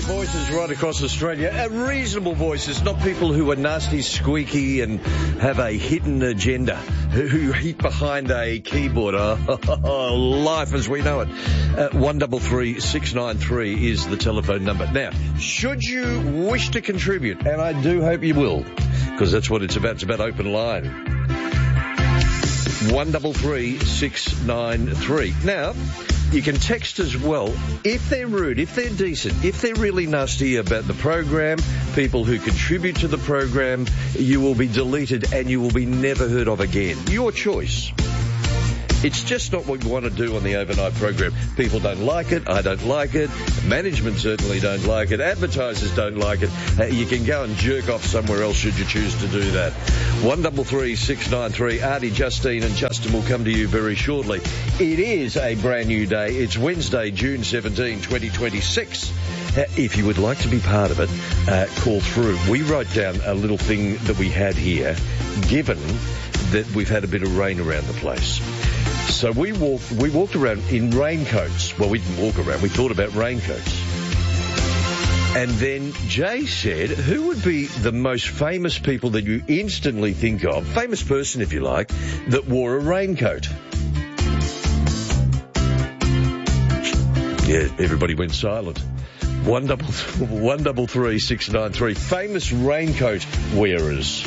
voices right across Australia. Reasonable voices, not people who are nasty, squeaky and have a hidden agenda, who hid behind a keyboard. Life as we know it. 133 693 is the telephone number. Now, should you wish to contribute, and I do hope you will, because that's what it's about. It's about open line. 133 693. Now, you can text as well. If they're rude, if they're decent, if they're really nasty about the program, people who contribute to the program, you will be deleted and you will be never heard of again. Your choice. It's just not what we want to do on the overnight program. People don't like it. I don't like it. Management certainly don't like it. Advertisers don't like it. You can go and jerk off somewhere else should you choose to do that. 133 693. Artie, Justine and Justin will come to you very shortly. It is a brand new day. It's Wednesday, June 17, 2026. If you would like to be part of it, call through. We wrote down a little thing that we had here, given that we've had a bit of rain around the place. So we walked around in raincoats. Well, we didn't walk around. We thought about raincoats. And then Jay said, who would be the most famous people that you instantly think of, famous person if you like, that wore a raincoat? Yeah, everybody went silent. 133 693. Famous raincoat wearers.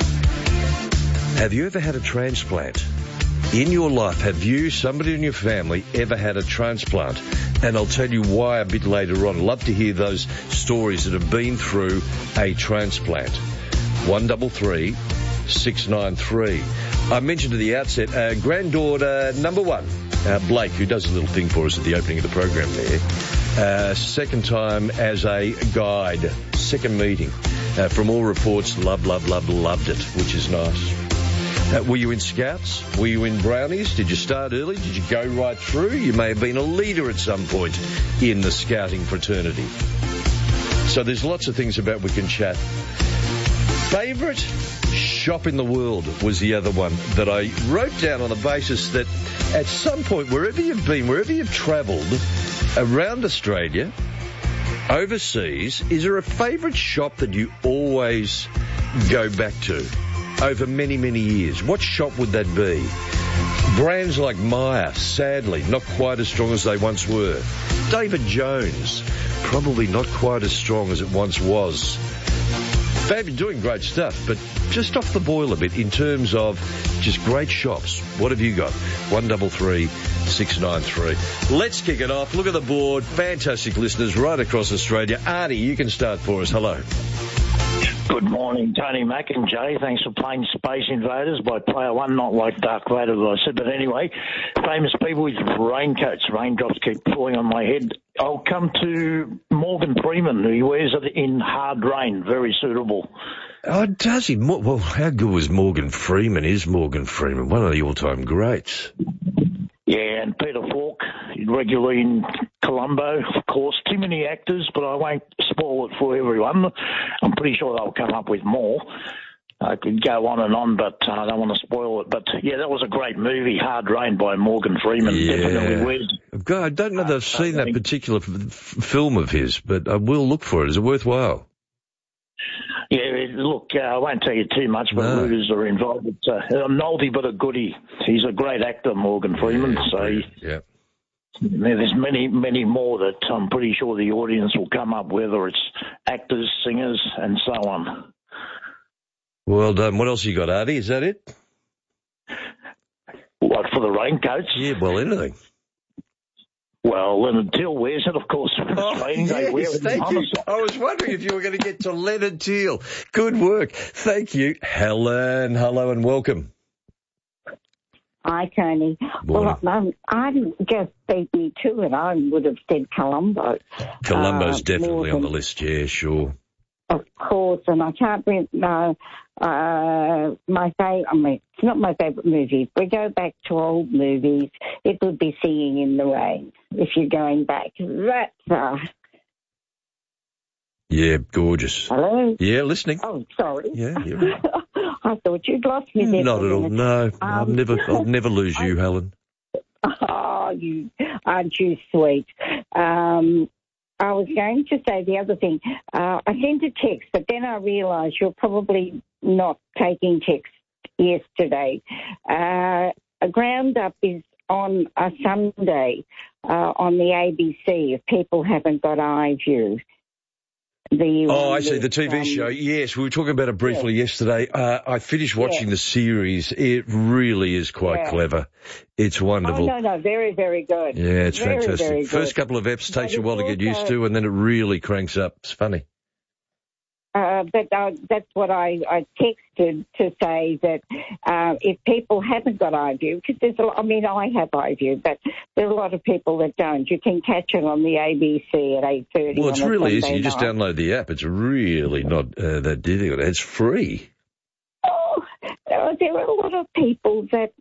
Have you ever had a transplant? In your life, have you, somebody in your family, ever had a transplant? And I'll tell you why a bit later on. I'd love to hear those stories that have been through a transplant. 133 693. I mentioned at the outset, granddaughter number one, Blake, who does a little thing for us at the opening of the program there. Second time as a guide, second meeting. From all reports, loved it, which is nice. Were you in Scouts? Were you in Brownies? Did you start early? Did you go right through? You may have been a leader at some point in the scouting fraternity. So there's lots of things about we can chat. Favourite shop in the world was the other one that I wrote down on the basis that at some point, wherever you've been, wherever you've travelled around Australia, overseas, is there a favourite shop that you always go back to? Over many, many years. What shop would that be? Brands like Myer, sadly, not quite as strong as they once were. David Jones, probably not quite as strong as it once was. They've been doing great stuff, but just off the boil a bit in terms of just great shops. What have you got? 133 693. Let's kick it off. Look at the board. Fantastic listeners right across Australia. Artie, you can start for us. Hello. Good morning, Tony Mack and Jay. Thanks for playing Space Invaders by Player One, not like Dark Vader, as I said. But anyway, famous people with raincoats. Raindrops keep falling on my head. I'll come to Morgan Freeman, who wears it in hard rain. Very suitable. Oh, does he? Well, how good was Morgan Freeman? Is Morgan Freeman one of the all-time greats? Yeah, and Peter Falk, regularly in Columbo, of course. Too many actors, but I won't spoil it for everyone. I'm pretty sure they'll come up with more. I could go on, but I don't want to spoil it. But, yeah, that was a great movie, Hard Rain by Morgan Freeman. Yeah. Definitely weird. God, I don't know that I've seen that particular film of his, but I will look for it. Is it worthwhile? Yeah, look, I won't tell you too much, but Reuters are involved. An oldie but a goodie. He's a great actor, Morgan Freeman. There's many, many more that I'm pretty sure the audience will come up, whether it's actors, singers, and so on. Well done. What else you got, Artie? Is that it? What, for the raincoats? Yeah, well, anything. Well, Leonard Teal wears it, of course. They wear it. Thank you. I was wondering if you were going to get to Leonard Teal. Good work. Thank you. Helen, hello and welcome. Hi, Tony. Morning. Well, I just beat me to it. I would have said Columbo. Columbo's definitely on the list, yeah, sure. Of course, and I can't remember it's not my favourite movie. If we go back to old movies, it would be Singing in the Rain, if you're going back. That's... Yeah, gorgeous. Hello? Yeah, listening. Oh, sorry. Yeah, you're right. I thought you'd lost me there. Not at all, no. I'll never lose you, Helen. Oh, aren't you sweet? I was going to say the other thing. I sent a text, but then I realised you're probably not taking text yesterday. A Ground Up is on a Sunday on the ABC if people haven't got iView. I see, the TV show. Yes, we were talking about it briefly yesterday. I finished watching the series. It really is quite clever. It's wonderful. Oh, no, very, very good. Yeah, it's very, fantastic. very good. First couple of eps takes you a while to get used to, and then it really cranks up. It's funny. But that's what I texted to say that if people haven't got iView, because there's I have iView, but there are a lot of people that don't. You can catch it on the ABC at 8:30. Well, it's really easy. You night. just download the app. It's really not that difficult. It's free. Oh, there are a lot of people that.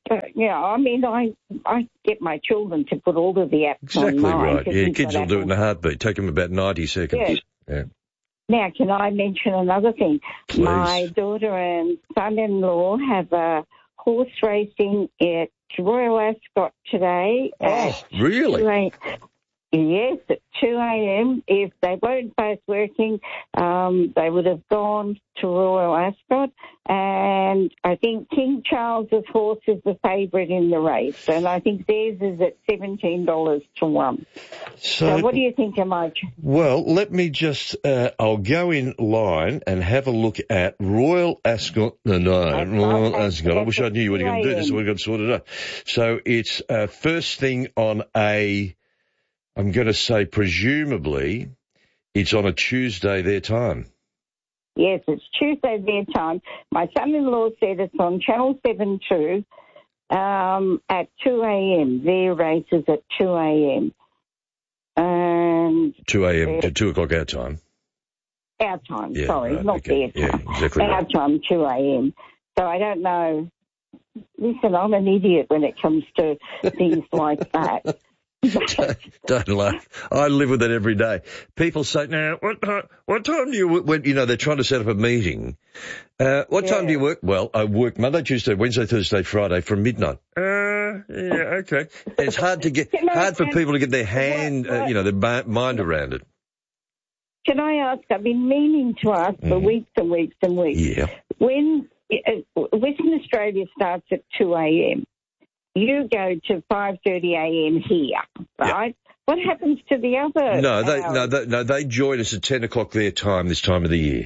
I get my children to put all of the apps exactly on right. Yeah, kids will do it in a heartbeat. Take them about 90 seconds. Yeah. Now, can I mention another thing? Please. My daughter and son-in-law have a horse racing at Royal Ascot today. Oh, really? Yes, at 2 a.m. If they weren't both working, they would have gone to Royal Ascot. And I think King Charles's horse is the favourite in the race. And I think theirs is at $17 to 1. So what do you think of my... Well, let me just... I'll go in line and have a look at Royal Ascot. Royal Ascot. I wish I knew you were going to do this so we got sorted out. So it's first thing on I'm going to say, presumably, it's on a Tuesday their time. Yes, it's Tuesday their time. My son-in-law said it's on Channel 7 too at 2 a.m. Their race is at 2 a.m. And 2 a.m. to 2 o'clock our time. Our time, yeah, sorry, right, not okay. their time. Yeah, exactly our time, 2 a.m. So I don't know. Listen, I'm an idiot when it comes to things like that. Don't laugh. I live with it every day. People say, now, what time do you work? When, they're trying to set up a meeting. What time do you work? Well, I work Monday, Tuesday, Wednesday, Thursday, Friday from midnight. Yeah, okay. It's hard to get, hard for people to get their their mind around it. Can I ask, I've been meaning to ask for weeks and weeks and weeks. Yeah. When Western Australia starts at 2 a.m., you go to 5:30 a.m. here, right? Yep. What happens to the other? They join us at 10 o'clock their time this time of the year.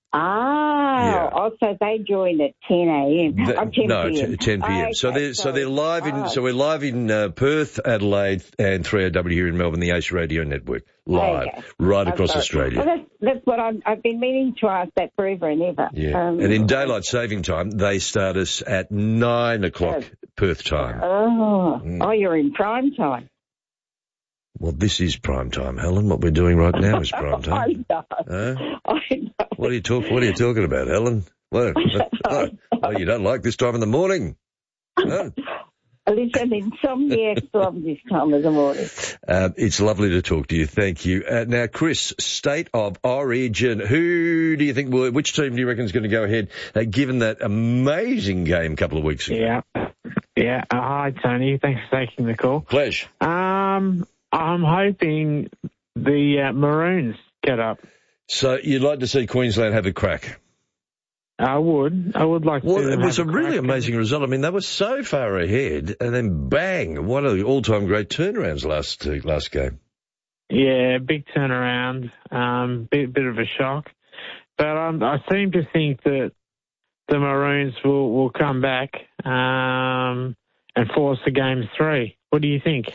So they join at 10 a.m. 10 p.m. 10 p.m. Okay, so they're live in. So we're live in Perth, Adelaide, and 3AW here in Melbourne, the Ace Radio Network, live right across Australia. Well, that's what I've been meaning to ask that forever and ever. Yeah, and in daylight saving time, they start us at 9 o'clock Perth time. Oh, you're in prime time. Well, this is prime time, Helen. What we're doing right now is prime time. I know. What are you talking about, Helen? Well, you don't like this time in the morning. No. Listen, insomniacs love this time of the morning. It's lovely to talk to you. Thank you. Now, Chris, State of Origin. Who do you think which team do you reckon is going to go ahead, given that amazing game a couple of weeks ago? Yeah. Hi, Tony. Thanks for taking the call. Pleasure. I'm hoping the Maroons get up. So you'd like to see Queensland have a crack? I would like to. Well, it was a really amazing result. I mean, they were so far ahead, and then bang, one of the all-time great turnarounds last game. Yeah, big turnaround, bit of a shock. But I seem to think that the Maroons will come back and force a game 3. What do you think?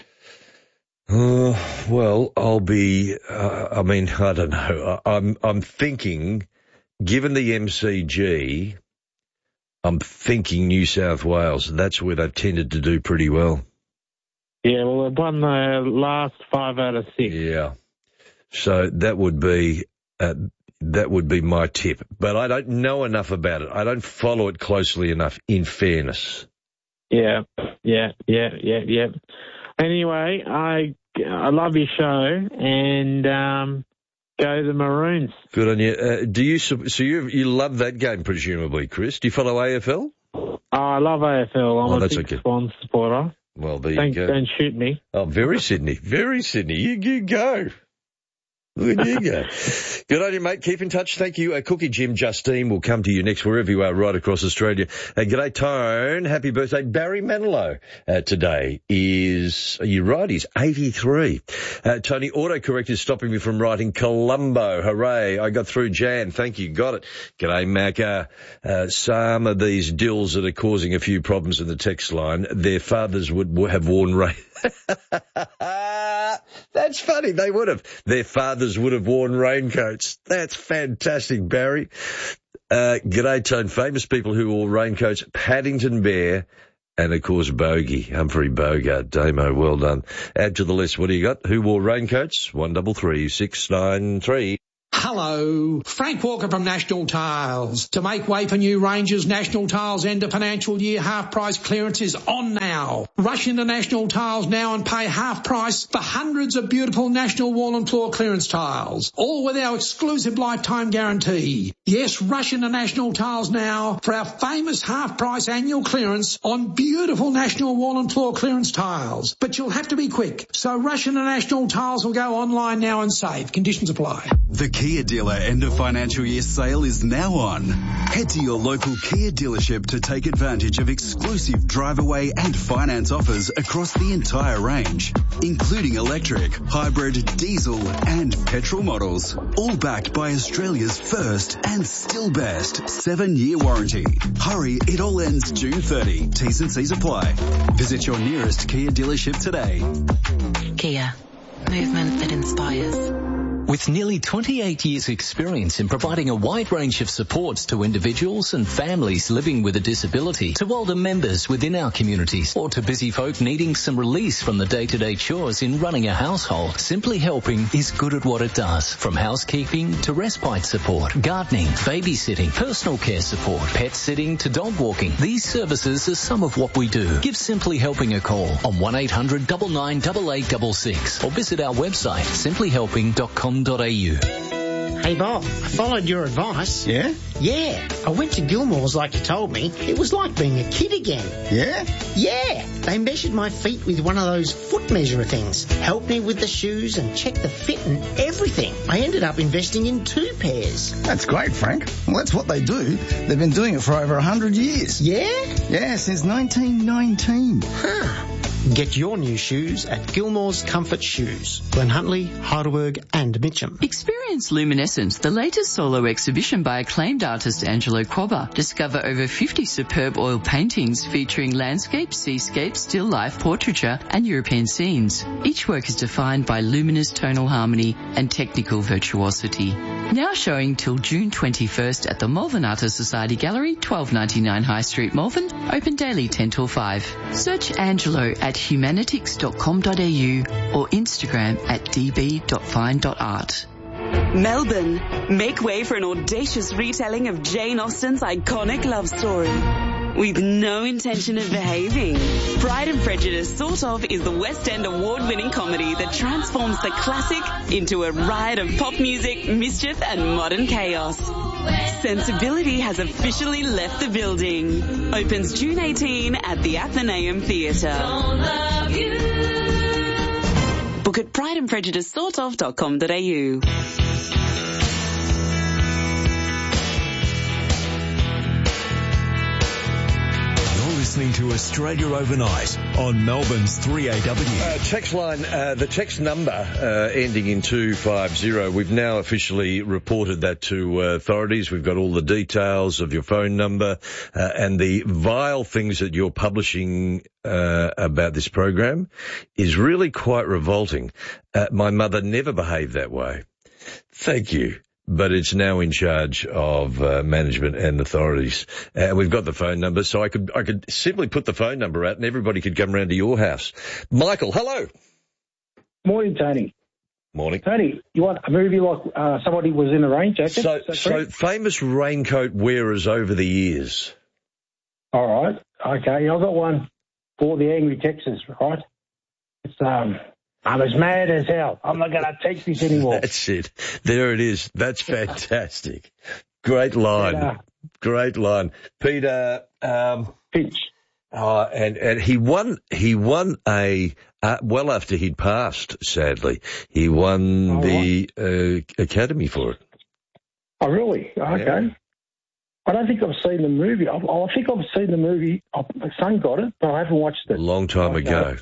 Well, I'll be. I don't know. I'm thinking, given the MCG, I'm thinking New South Wales. That's where they've tended to do pretty well. Yeah, well, they've won the last 5 out of 6. Yeah, so that would be my tip. But I don't know enough about it. I don't follow it closely enough. In fairness. Yeah. Anyway, I love your show, and go the Maroons. Good on you. Do you? So you love that game, presumably, Chris? Do you follow AFL? Oh, I love AFL. I'm a big Swans supporter. Well, there you go. Don't shoot me. Oh, very Sydney. You go. There you go. Good on you, mate. Keep in touch. Thank you. Cookie Jim Justine will come to you next wherever you are right across Australia. G'day, Tone. Happy birthday. Barry Manilow today is, are you right? He's 83. Tony, autocorrect is stopping me from writing Colombo. Hooray. I got through Jan. Thank you. Got it. G'day, Macca. Some of these dills that are causing a few problems in the text line, their fathers would have worn That's funny. They would have. Their fathers would have worn raincoats. That's fantastic, Barry. G'day, Tone. Famous people who wore raincoats. Paddington Bear and, of course, Bogey. Humphrey Bogart. Damo, well done. Add to the list. What do you got? Who wore raincoats? 133 693. Hello, Frank Walker from National Tiles. To make way for new ranges, National Tiles end of financial year half price clearance is on now. Rush into National Tiles now and pay half price for hundreds of beautiful National wall and floor clearance tiles, all with our exclusive lifetime guarantee. Yes, rush into National Tiles now for our famous half price annual clearance on beautiful National wall and floor clearance tiles. But you'll have to be quick, so rush into National Tiles or go online now and save. Conditions apply. The Kia dealer end of financial year sale is now on. Head to your local Kia dealership to take advantage of exclusive drive-away and finance offers across the entire range, including electric, hybrid, diesel and petrol models, all backed by Australia's first and still best 7-year warranty. Hurry, it all ends June 30. T's and C's apply. Visit your nearest Kia dealership today. Kia, movement that inspires. With nearly 28 years' experience in providing a wide range of supports to individuals and families living with a disability, to older members within our communities, or to busy folk needing some release from the day-to-day chores in running a household, Simply Helping is good at what it does. From housekeeping to respite support, gardening, babysitting, personal care support, pet sitting to dog walking. These services are some of what we do. Give Simply Helping a call on 1800 99 8866 or visit our website simplyhelping.com.au. Hey Bob, I followed your advice. Yeah? Yeah, I went to Gilmore's like you told me. It was like being a kid again. Yeah? Yeah, they measured my feet with one of those foot measurer things, helped me with the shoes and checked the fit and everything. I ended up investing in 2 pairs. That's great, Frank. Well, that's what they do. They've been doing it for over 100 years. Yeah? Yeah, since 1919. Huh. Get your new shoes at Gilmore's Comfort Shoes, Glen Huntly, Heidelberg and Mitcham. Experience Luminescence, the latest solo exhibition by acclaimed artist Angelo Quobba. Discover over 50 superb oil paintings featuring landscape, seascape, still life, portraiture and European scenes. Each work is defined by luminous tonal harmony and technical virtuosity. Now showing till June 21st at the Malvern Artists Society Gallery, 1299 High Street, Malvern. Open daily 10 till 5. Search Angelo at humanitics.com.au or Instagram at db.fine.art. Melbourne, make way for an audacious retelling of Jane Austen's iconic love story. With no intention of behaving. Pride and Prejudice Sort Of is the West End award-winning comedy that transforms the classic into a riot of pop music, mischief and modern chaos. Sensibility has officially left the building. Opens June 18 at the Athenaeum Theatre. Book at prideandprejudicesortof.com.au. Listening to Australia Overnight on Melbourne's 3AW. Text line, the text number ending in 250. We've now officially reported that to authorities. We've got all the details of your phone number and the vile things that you're publishing about this program is really quite revolting. My mother never behaved that way. Thank you. But it's now in charge of management and authorities. We've got the phone number, so I could simply put the phone number out and everybody could come round to your house. Michael, hello. Morning, Tony. Morning. Tony, you want a movie like Somebody Was in a Rain Jacket? So famous raincoat wearers over the years. All right. Okay, I've got one for the Angry Texas, right? It's I'm as mad as hell. I'm not going to take this anymore. That's it. There it is. That's fantastic. Great line. Great line. Peter, Finch. And he won a well after he'd passed, sadly. He won the Academy for it. Oh, really? Okay. Yeah. I don't think I've seen the movie. I think I've seen the movie. My son got it, but I haven't watched it. Long time ago.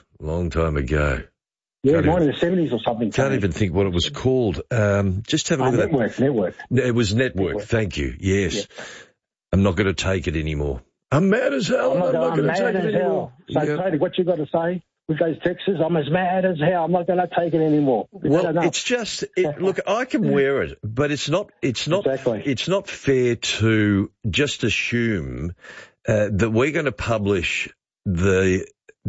Yeah, mine in the 70s or something. Can't even think what it was called. Just have a look at that. Network. It was Network. Thank you. Yes. Yeah. I'm not going to take it anymore. I'm mad as hell. I'm not going to take it anymore. So, Tony, what you got to say with those Texas? I'm as mad as hell. I'm not going to take it anymore. Well, it's just look. I can wear it, but it's not fair to just assume that we're going to publish the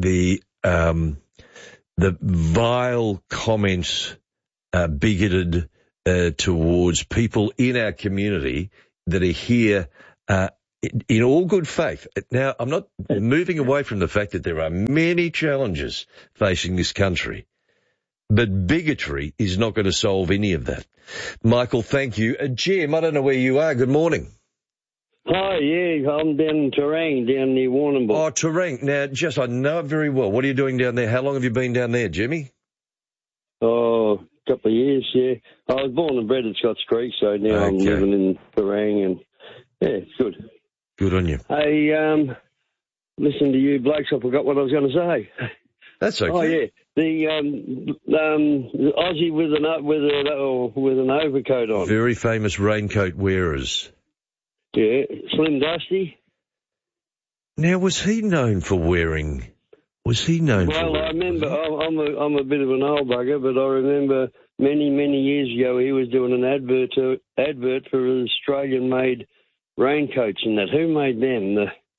vile comments bigoted towards people in our community that are here in all good faith. Now, I'm not moving away from the fact that there are many challenges facing this country, but bigotry is not going to solve any of that. Michael, thank you. Jim, I don't know where you are. Good morning. Hi, yeah, I'm down in Terang, down near Warrnambool. Oh, Terang. Now, Jess, I know it very well. What are you doing down there? How long have you been down there, Jimmy? Oh, a couple of years, yeah. I was born and bred at Scotts Creek, so now I'm living in Terang, and yeah, it's good. Good on you. Hey, listen to you blokes, I forgot what I was going to say. That's okay. Oh, yeah. The Aussie with an overcoat on. Very famous raincoat wearers. Yeah, Slim Dusty. Now, was he known for wearing? Well, I remember. I'm a bit of an old bugger, but I remember many years ago he was doing an advert for Australian-made raincoats and that. Who made them?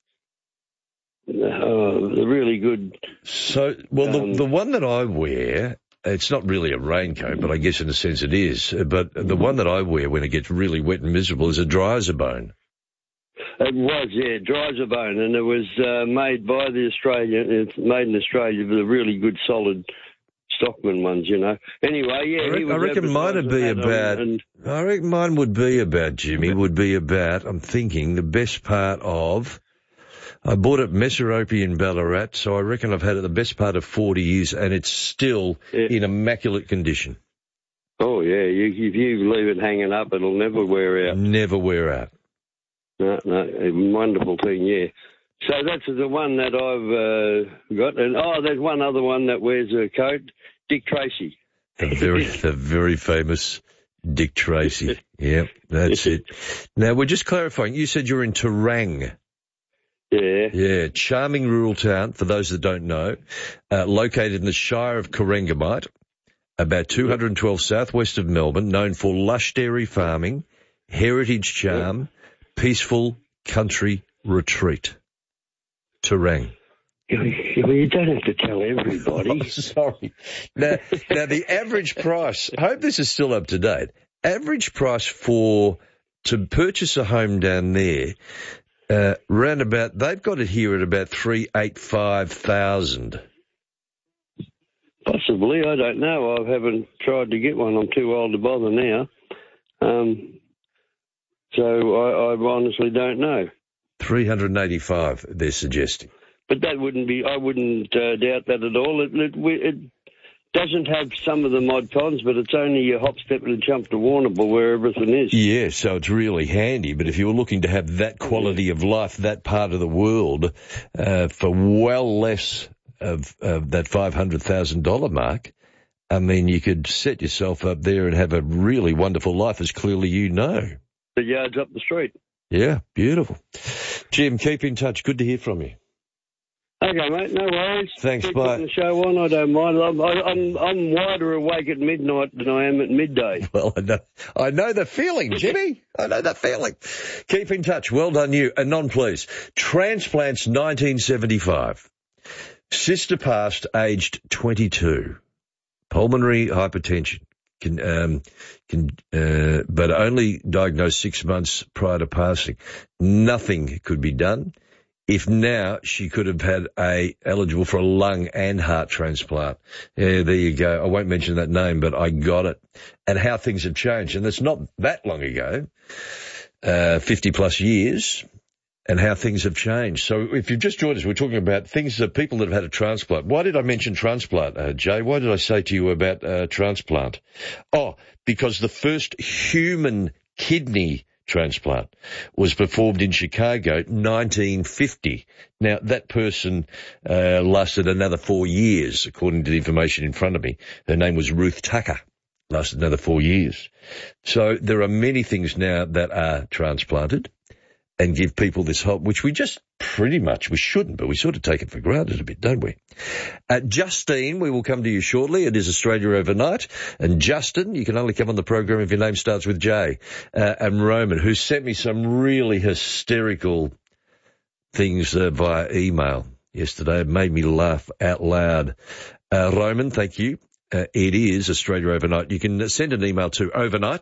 The really good. So, well, the one that I wear. It's not really a raincoat, but I guess in a sense it is. But the one that I wear when it gets really wet and miserable is a dry as a bone. It was, yeah, dry as a bone, and it was made by it's made in Australia with the really good solid Stockman ones, you know. Anyway, yeah. I reckon mine would be about. I reckon mine would be about, Jimmy. Would be about. I'm thinking the best part of. I bought it Messeropi in Ballarat, so I reckon I've had it the best part of 40 years, and it's still in immaculate condition. Oh, yeah. If you leave it hanging up, it'll never wear out. Never wear out. No, a wonderful thing, yeah. So that's the one that I've got. And, there's one other one that wears a coat, Dick Tracy. The very famous Dick Tracy. Yep, that's it. Now, we're just clarifying. You said you're in Terang. Yeah. Yeah, charming rural town, for those that don't know, located in the Shire of Corangamite, about 212 southwest of Melbourne, known for lush dairy farming, heritage charm, peaceful country retreat. Terang. You don't have to tell everybody. Oh, sorry. Now, the average price, I hope this is still up to date, average price to purchase a home down there, round about, they've got it here at about 385,000. Possibly, I don't know. I haven't tried to get one. I'm too old to bother now. So I honestly don't know. 385, they're suggesting. But that wouldn't be. I wouldn't doubt that at all. It doesn't have some of the mod cons, but it's only a hop, step, and a jump to Warrnambool where everything is. Yeah, so it's really handy. But if you were looking to have that quality of life, that part of the world, for well less of that $500,000 mark, I mean, you could set yourself up there and have a really wonderful life, as clearly you know. The yard's up the street. Yeah, beautiful. Jim, keep in touch. Good to hear from you. Okay, mate, no worries. Thanks, keep bye. Putting the show on, I don't mind. I'm wider awake at midnight than I am at midday. Well, I know the feeling, Jimmy. I know the feeling. Keep in touch. Well done, you. And please. Transplants 1975. Sister passed, aged 22. Pulmonary hypertension. But only diagnosed 6 months prior to passing. Nothing could be done. If now she could have had eligible for a lung and heart transplant. Yeah, there you go. I won't mention that name, but I got it. And how things have changed. And it's not that long ago, 50 plus years. and how things have changed. So if you've just joined us, we're talking about things that people that have had a transplant. Why did I mention transplant, Jay? Why did I say to you about transplant? Oh, because the first human kidney transplant was performed in Chicago, 1950. Now, that person lasted another 4 years, according to the information in front of me. Her name was Ruth Tucker. Lasted another 4 years. So there are many things now that are transplanted and give people this hope, which we just we shouldn't, but we sort of take it for granted a bit, don't we? Justine, we will come to you shortly. It is Australia Overnight. And Justin, you can only come on the program if your name starts with J. And Roman, who sent me some really hysterical things via email yesterday. It made me laugh out loud. Roman, thank you. It is Australia Overnight. You can send an email to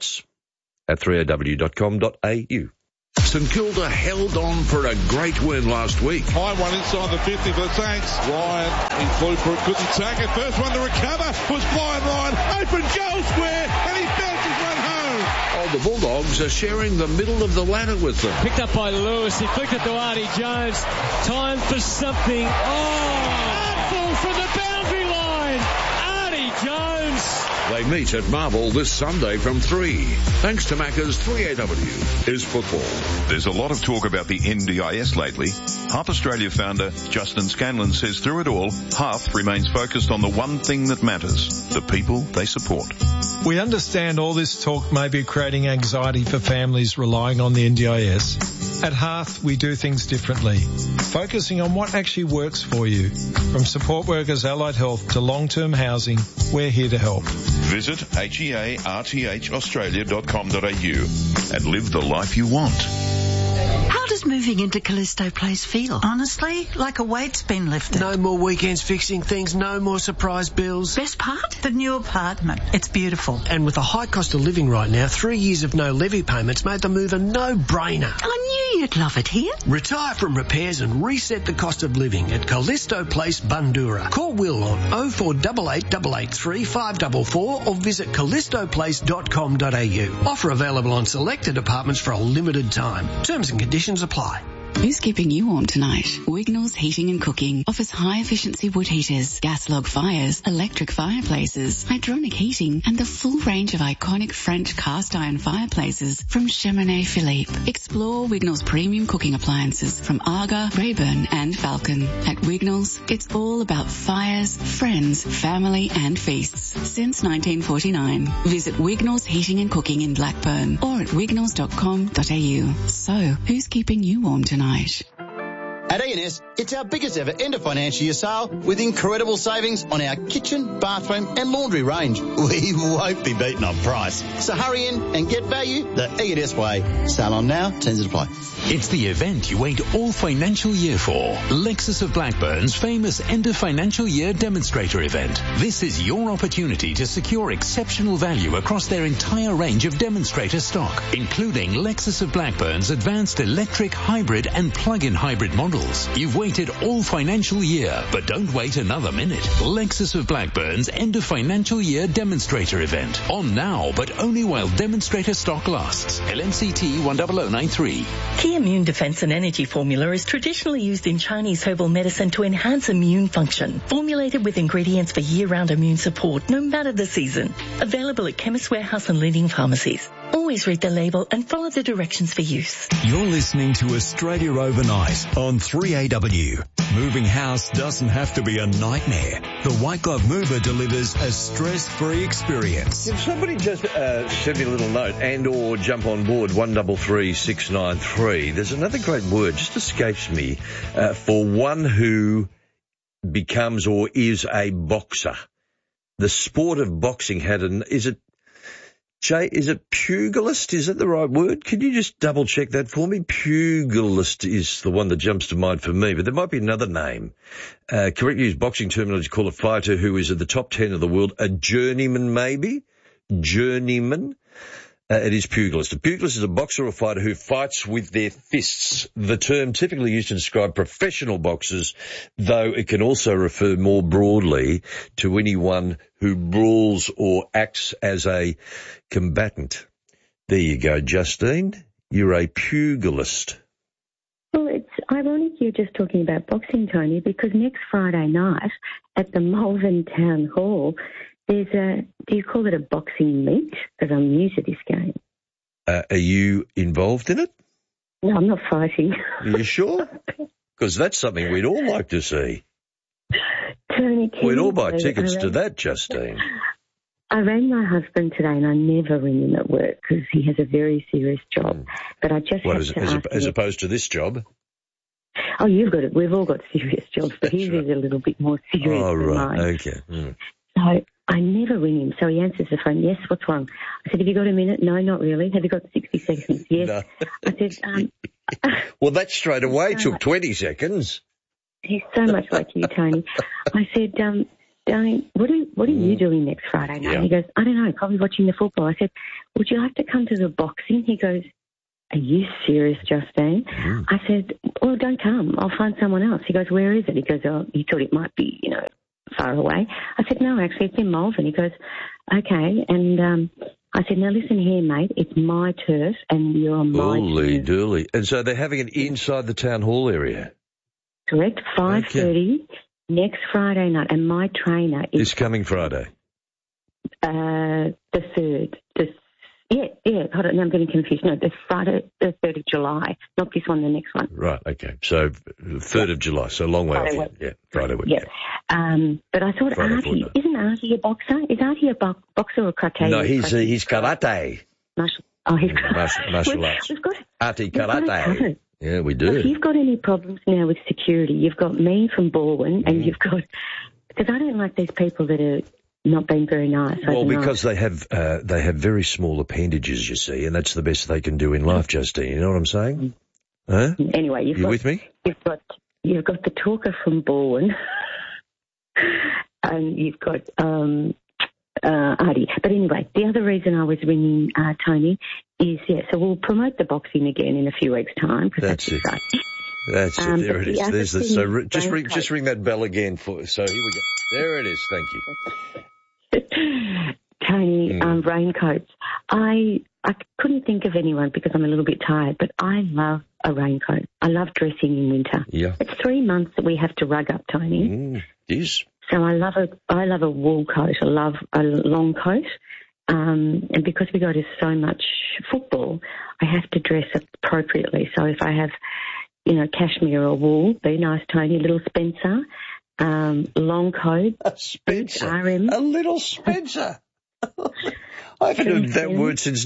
overnights@3aw.com.au. St Kilda held on for a great win last week. High one inside the 50 for the Saints. Ryan, he flew for it, couldn't tack it. First one to recover was flying Ryan. Open goal square, and he bounces one home. Oh, the Bulldogs are sharing the middle of the ladder with them. Picked up by Lewis. He flicked it to Artie Jones. Time for something. Artful from the boundary line. Artie Jones. They meet at Marvel this Sunday from 3. Thanks to Macca's 3AW is football. There's a lot of talk about the NDIS lately. Hearth Australia founder Justin Scanlon says through it all, Hearth remains focused on the one thing that matters, the people they support. We understand all this talk may be creating anxiety for families relying on the NDIS. At Hearth, we do things differently, focusing on what actually works for you. From support workers, allied health to long-term housing, we're here to help. Visit hearthaustralia.com.au and live the life you want. How does moving into Callisto Place feel? Honestly, like a weight's been lifted. No more weekends fixing things, no more surprise bills. Best part? The new apartment. It's beautiful. And with the high cost of living right now, 3 years of no levy payments made the move a no-brainer. I knew you'd love it here. Retire from repairs and reset the cost of living at Callisto Place, Bundoora. Call Will on 0488 883 544 or visit callistoplace.com.au. Offer available on selected apartments for a limited time. Terms and conditions apply. Who's keeping you warm tonight? Wignall's Heating and Cooking offers high-efficiency wood heaters, gas log fires, electric fireplaces, hydronic heating, and the full range of iconic French cast-iron fireplaces from Cheminée Philippe. Explore Wignall's premium cooking appliances from Aga, Rayburn, and Falcon. At Wignall's, it's all about fires, friends, family, and feasts. Since 1949. Visit Wignall's Heating and Cooking in Blackburn or at wignalls.com.au. So, who's keeping you warm tonight? At E&S, it's our biggest ever end of financial year sale with incredible savings on our kitchen, bathroom and laundry range. We won't be beaten on price. So hurry in and get value the E&S way. Sale on now, terms apply. It's the event you wait all financial year for. Lexus of Blackburn's famous end of financial year demonstrator event. This is your opportunity to secure exceptional value across their entire range of demonstrator stock, including Lexus of Blackburn's advanced electric, hybrid and plug-in hybrid models. You've waited all financial year, but don't wait another minute. Lexus of Blackburn's end of financial year demonstrator event. On now, but only while demonstrator stock lasts. LMCT 10093. Key Immune Defense and Energy Formula is traditionally used in Chinese herbal medicine to enhance immune function. Formulated with ingredients for year-round immune support, no matter the season. Available at Chemist Warehouse and leading pharmacies. Always read the label and follow the directions for use. You're listening to Australia Overnight on 3AW. Moving house doesn't have to be a nightmare. The White Glove Mover delivers a stress-free experience. If somebody just send me a little note and or jump on board 133693, there's another great word, just escapes me, for one who becomes or is a boxer. The sport of boxing had Jay, is it pugilist? Is that the right word? Can you just double check that for me? Pugilist is the one that jumps to mind for me, but there might be another name. Correct use boxing terminology, call a fighter who is at the top 10 of the world. A journeyman, maybe? Journeyman? It is pugilist. A pugilist is a boxer or fighter who fights with their fists. The term typically used to describe professional boxers, though it can also refer more broadly to anyone who brawls or acts as a combatant. There you go, Justine. You're a pugilist. Well, it's ironic you're just talking about boxing, Tony, because next Friday night at the Malvern Town Hall, there's do you call it a boxing meet? Because I'm new to this game. Are you involved in it? No, I'm not fighting. Are you sure? Because that's something we'd all like to see. Tony, we'd all buy tickets to that, Justine. I rang my husband today, and I never ring him at work because he has a very serious job. But I just as opposed to this job? Oh, you've got it. We've all got serious jobs, but his is a little bit more serious than mine. Okay. Mm. So I never ring him. So he answers the phone. Yes, what's wrong? I said, have you got a minute? No, not really. Have you got 60 seconds? Yes. No. I said, well, that straight away took 20 seconds. He's so much like you, Tony. I said, darling, what are you doing next Friday night? Yeah. He goes, I don't know, probably watching the football. I said, would you like to come to the boxing? He goes, are you serious, Justine? Mm. I said, well, don't come. I'll find someone else. He goes, where is it? He goes, oh, he thought it might be, far away. I said, no, actually, it's in Malvern. He goes, okay. And I said, now listen here, mate, it's my turf and you're on my turf. Holy dooly. And so they're having it inside the town hall area? Correct, 5:30 next Friday night. And my trainer is... This coming Friday? The 3rd. Yeah, hold on, I'm getting confused. No, the Friday, the 3rd of July, not this one, the next one. Right, okay. So 3rd of July, so a long way off. Yeah, Friday week. Yeah. But I thought Artie, isn't Artie a boxer? Is Artie a boxer or karate? No, he's karate. He's martial arts. Artie karate. Yeah, we do. If you've got any problems now with security, you've got me from Balwyn and you've got... Because I don't like these people that are... not being very nice. Well, because they have very small appendages, you see, and that's the best they can do in life, Justine. You know what I'm saying? Huh? Anyway, you with me? You've got the talker from Balwyn, and you've got Artie. But anyway, the other reason I was ringing Tony is so we'll promote the boxing again in a few weeks' time. That's it. That's it. There it is. So just ring that bell again so here we go. There it is. Thank you. Tony, raincoats. I couldn't think of anyone because I'm a little bit tired, but I love a raincoat. I love dressing in winter. Yeah. It's 3 months that we have to rug up, Tony. It is. So I love a wool coat. I love a long coat. And because we go to so much football, I have to dress appropriately. So if I have, cashmere or wool, be nice, Tony, a little Spencer. Long coat. A Spencer. RM. A little Spencer. I haven't heard that word since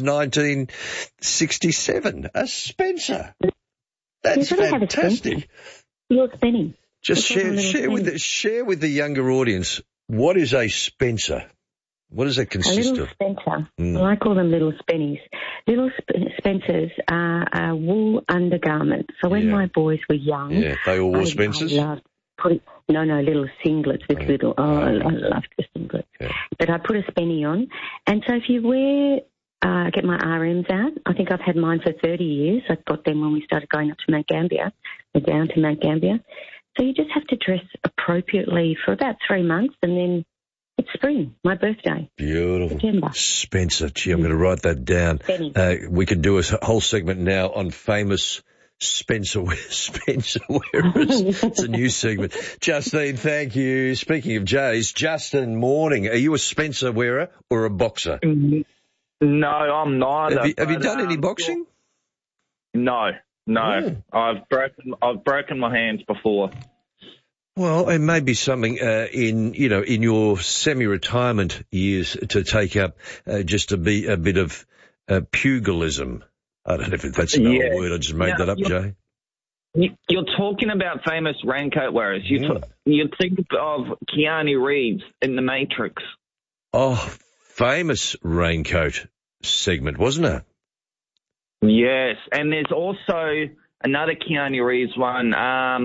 1967. A Spencer. That's fantastic. You're spinning. Just share with the younger audience, what is a Spencer? What does it consist of? A little Spencer. Well, I call them little spennies. Little Spencers are wool undergarments. So when my boys were young... Yeah, they all wore Spencers? I loved little singlets with little... I love the singlet. Yeah. But I put a spenny on. And so if you wear... get my RMs out. I think I've had mine for 30 years. I got them when we started going up to Mount Gambier, or down to Mount Gambier. So you just have to dress appropriately for about 3 months, and then it's spring, my birthday. Beautiful. September. Spencer. Gee, I'm going to write that down. We can do a whole segment now on famous Spencer wearers. It's a new segment. Justine, thank you. Speaking of Jays, Justin, morning. Are you a Spencer wearer or a boxer? No, I'm neither. Have you done any boxing? No. I've broken my hands before. Well, it may be something in your semi-retirement years to take up just a bit of pugilism. I don't know if that's another word. I just made that up, Jay. You're talking about famous raincoat wearers. You think of Keanu Reeves in The Matrix. Oh, famous raincoat segment, wasn't it? Yes, and there's also another Keanu Reeves one.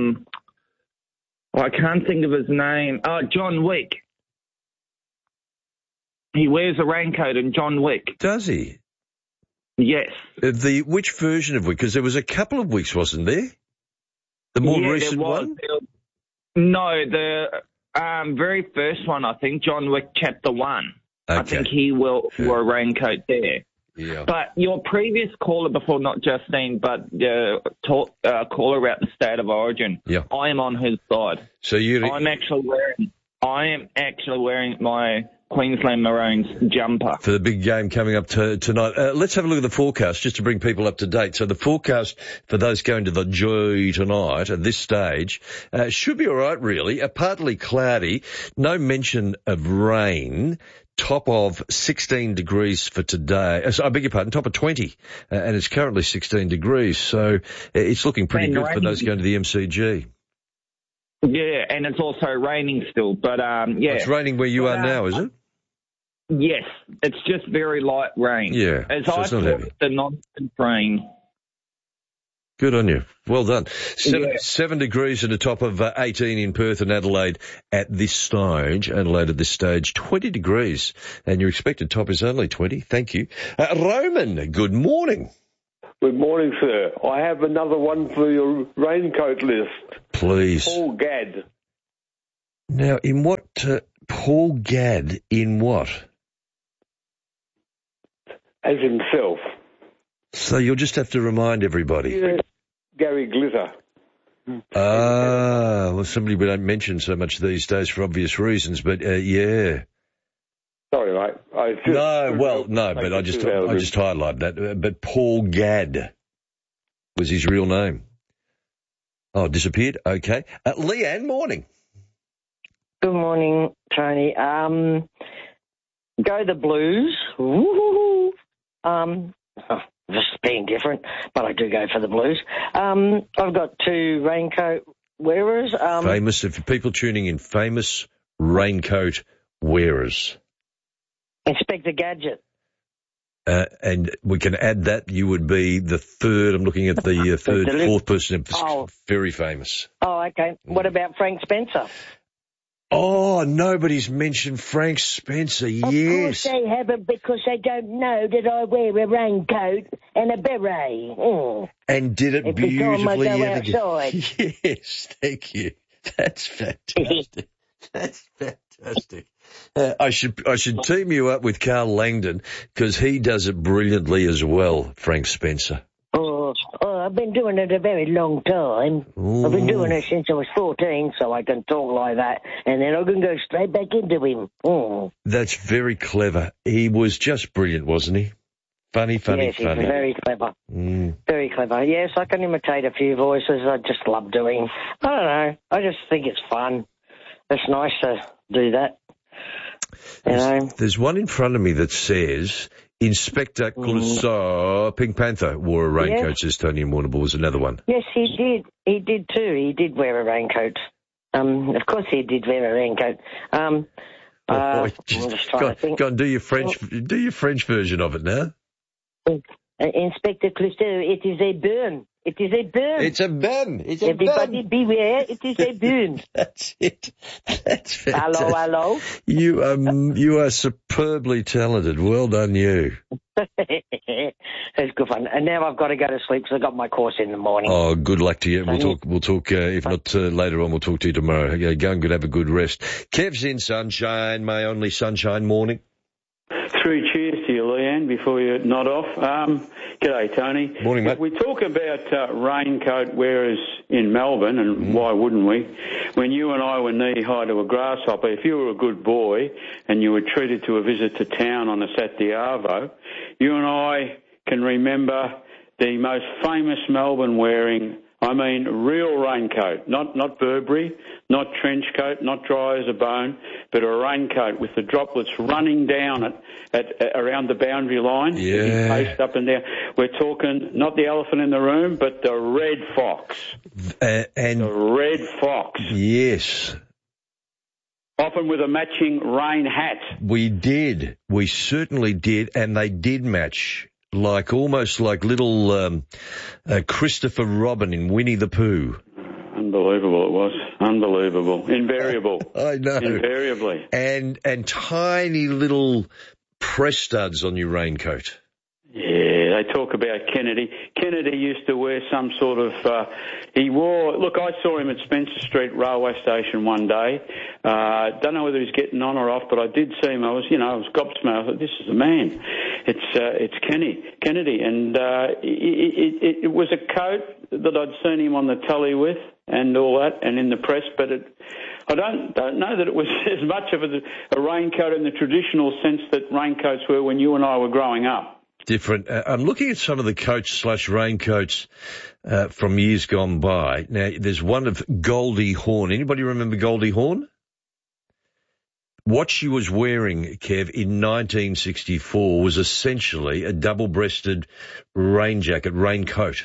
I can't think of his name. Oh, John Wick. He wears a raincoat in John Wick. Does he? Yes. Which version of Wick? Because there was a couple of Wicks, wasn't there? The more recent one? No, the very first one, I think, John Wick Chapter 1. Okay. I think he wore a raincoat there. Yeah. But your previous caller before, not Justine, but caller about the state of origin. Yeah. I am on his side. So I am actually wearing my Queensland Maroons jumper. For the big game coming up tonight. Let's have a look at the forecast just to bring people up to date. So the forecast for those going to the G tonight at this stage should be all right, really. Partly cloudy, no mention of rain. Top of 16 degrees for today. I beg your pardon, top of 20. And it's currently 16 degrees. So it's looking pretty good for those going to the MCG. Yeah, and it's also raining still. But, yeah. It's raining where you are now, is it? Yes. It's just very light rain. Yeah. As so I it's not thought, heavy. the nonsense rain. Good on you. Well done. 7 degrees and a top of 18 in Perth and Adelaide at this stage. Adelaide at this stage, 20 degrees. And your expected top is only 20. Thank you. Roman, good morning. Good morning, sir. I have another one for your raincoat list. Please. Paul Gadd. Now, in what, Paul Gadd, in what? As himself. So you'll just have to remind everybody. Yeah. Gary Glitter. Well, somebody we don't mention so much these days for obvious reasons, but yeah. Sorry, mate. But I just highlighted that. But Paul Gadd was his real name. Oh, disappeared? Okay. Leanne, morning. Good morning, Tony. Go the Blues. Woo-hoo-hoo. Just being different, but I do go for the Blues. I've got two raincoat wearers. Famous, if people tuning in, famous raincoat wearers. Inspector Gadget. And we can add that you would be the third. I'm looking at the fourth person. Very famous. Oh, okay. What about Frank Spencer? Oh, nobody's mentioned Frank Spencer. Yes. Of course they haven't, because they don't know that I wear a raincoat and a beret. Mm. And did it beautifully. Every time I go outside. Yes, thank you. That's fantastic. That's fantastic. I should team you up with Carl Langdon, because he does it brilliantly as well, Frank Spencer. Oh, I've been doing it a very long time. Ooh. I've been doing it since I was 14, so I can talk like that, and then I can go straight back into him. Mm. That's very clever. He was just brilliant, wasn't he? Funny. Yes, he was very clever. Very clever. Yes, I can imitate a few voices. I just love doing. I don't know. I just think it's fun. It's nice to do that. There's one in front of me that says Inspector Clouseau, Pink Panther, wore a raincoat, says Tony and Warrnambool was another one. Yes, he did. He did too. He did wear a raincoat. Of course he did wear a raincoat. I'm just trying to think. Go and do your French version of it now. Inspector Clouseau, it is a burn. It is a burn. It's a burn. It's a Everybody burn. beware, it is a burn. That's it. That's fantastic. Hello. You are superbly talented. Well done, you. It's good fun. And now I've got to go to sleep because I've got my course in the morning. Oh, good luck to you. We'll talk, if not later on, we'll talk to you tomorrow. Okay, go and have a good rest. Kev's in sunshine, my only sunshine morning. 3 cheers to you, Leanne, before you nod off. G'day, Tony. Morning, mate. We talk about raincoat wearers in Melbourne, and why wouldn't we? When you and I were knee-high to a grasshopper, if you were a good boy and you were treated to a visit to town on a Saturday arvo, you and I can remember the most famous Melbourne wearing, I mean real raincoat, not Burberry, not trench coat, not dry as a bone, but a raincoat with the droplets running down at around the boundary line, paced up and down. We're talking not the elephant in the room, but the Red Fox. And the Red Fox. Yes. Often with a matching rain hat. We did. We certainly did, and they did match. Almost like little Christopher Robin in Winnie the Pooh. Unbelievable it was. Unbelievable. Invariable. I know. Invariably. And tiny little press studs on your raincoat. Yeah, they talk about Kennedy. Kennedy used to wear some sort of, I saw him at Spencer Street railway station one day. Don't know whether he's getting on or off, but I did see him. I was gobsmacked. I thought, this is the man. It's Kennedy. And it was a coat that I'd seen him on the telly with and all that, and in the press, but I don't know that it was as much of a raincoat in the traditional sense that raincoats were when you and I were growing up. Different. I'm looking at some of the coats/raincoats from years gone by. Now, there's one of Goldie Hawn. Anybody remember Goldie Hawn? What she was wearing, Kev, in 1964 was essentially a double-breasted raincoat.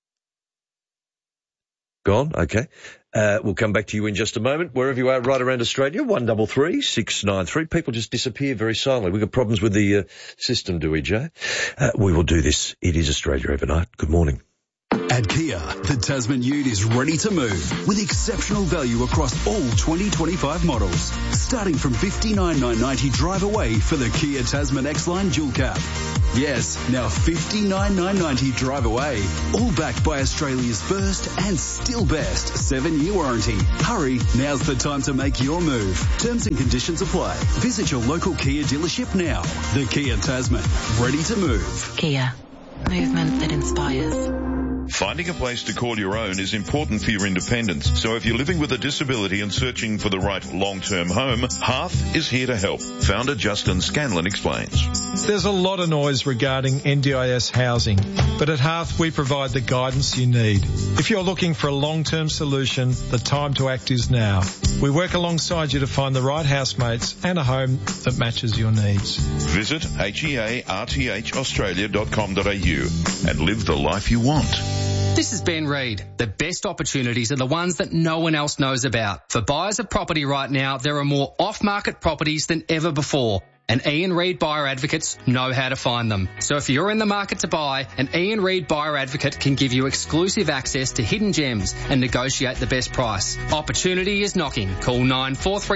Gone? Okay. We'll come back to you in just a moment. Wherever you are, right around Australia, 133 693. People just disappear very silently. We've got problems with the system, do we, Jay? We will do this. It is Australia Overnight. Good morning. At Kia, the Tasman Ute is ready to move with exceptional value across all 2025 models. Starting from $59,990 drive away for the Kia Tasman X-Line Dual Cab. Yes, now $59,990 drive away. All backed by Australia's first and still best 7-year warranty. Hurry, now's the time to make your move. Terms and conditions apply. Visit your local Kia dealership now. The Kia Tasman, ready to move. Kia, movement that inspires. Finding a place to call your own is important for your independence. So if you're living with a disability and searching for the right long-term home, Hearth is here to help. Founder Justin Scanlon explains. There's a lot of noise regarding NDIS housing, but at Hearth we provide the guidance you need. If you're looking for a long-term solution, the time to act is now. We work alongside you to find the right housemates and a home that matches your needs. Visit hearthaustralia.com.au and live the life you want. This is Ben Reid. The best opportunities are the ones that no one else knows about. For buyers of property right now, there are more off-market properties than ever before. And Ian Reid Buyer Advocates know how to find them. So if you're in the market to buy, an Ian Reid Buyer Advocate can give you exclusive access to hidden gems and negotiate the best price. Opportunity is knocking. Call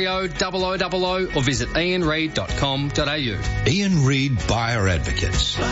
9430 0000 or visit ianreid.com.au. Ian Reid Buyer Advocates.